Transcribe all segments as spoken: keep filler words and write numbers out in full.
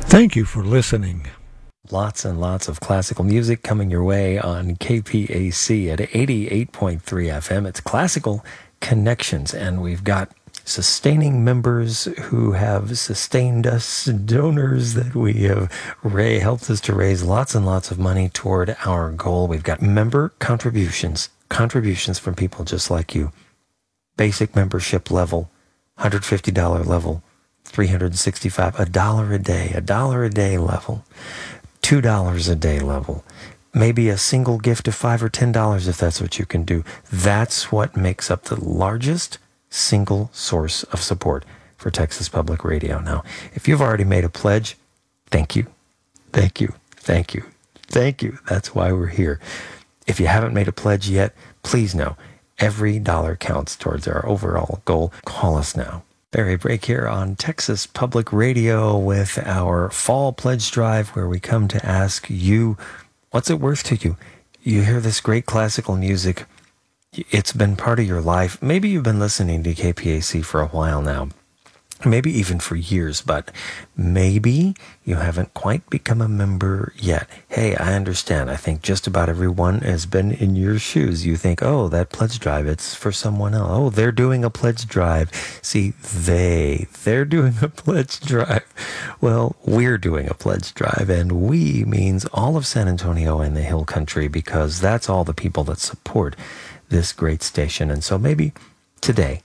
Thank you for listening. Lots and lots of classical music coming your way on K P A C at eighty-eight point three F M. It's Classical Connections, and we've got sustaining members who have sustained us, donors that we have Ray helped us to raise lots and lots of money toward our goal. We've got member contributions, contributions from people just like you. Basic membership level, one hundred fifty dollars level, three hundred sixty-five dollars, a dollar a day, a dollar a day level, two dollars a day level, maybe a single gift of five or ten dollars if that's what you can do. That's what makes up the largest single source of support for Texas Public Radio. Now, if you've already made a pledge, thank you, thank you, thank you, thank you. That's why we're here. If you haven't made a pledge yet, please know every dollar counts towards our overall goal. Call us now. Barry Break here on Texas Public Radio with our Fall Pledge Drive, where we come to ask you, what's it worth to you? You hear this great classical music. It's been part of your life. Maybe you've been listening to K P A C for a while now, maybe even for years, but maybe you haven't quite become a member yet. Hey, I understand. I think just about everyone has been in your shoes. You think, oh, that pledge drive, it's for someone else. Oh, they're doing a pledge drive. See, they, they're doing a pledge drive. Well, we're doing a pledge drive, and we means all of San Antonio and the Hill Country, because that's all the people that support this great station. And so maybe today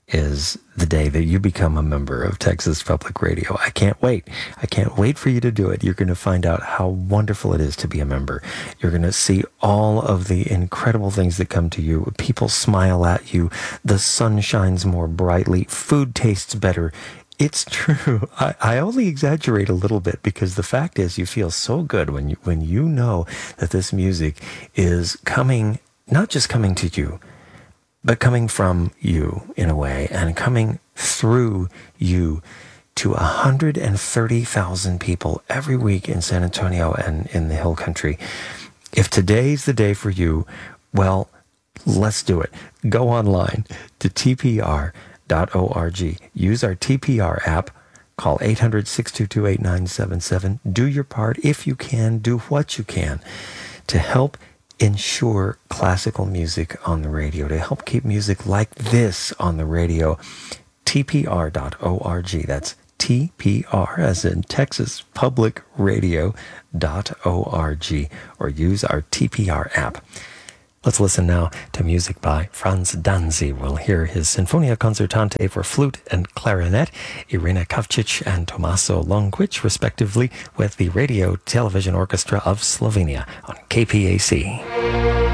is the day that you become a member of Texas Public Radio. I can't wait. I can't wait for you to do it. You're going to find out how wonderful it is to be a member. You're going to see all of the incredible things that come to you. People smile at you. The sun shines more brightly. Food tastes better. It's true. I, I only exaggerate a little bit, because the fact is you feel so good when you, when you know that this music is coming, not just coming to you, but coming from you in a way, and coming through you to one hundred thirty thousand people every week in San Antonio and in the Hill Country. If today's the day for you, well, let's do it. Go online to T P R dot org. Use our T P R app. Call eight hundred, six two two, eight nine seven seven. Do your part if you can. Do what you can to help ensure classical music on the radio, to help keep music like this on the radio. T P R dot org. That's T P R as in Texas Public Radio dot org, or use our T P R app. Let's listen now to music by Franz Danzi. We'll hear his Sinfonia Concertante for flute and clarinet, Irina Kavčić and Tomaso Longić, respectively, with the Radio Television Orchestra of Slovenia on K P A C.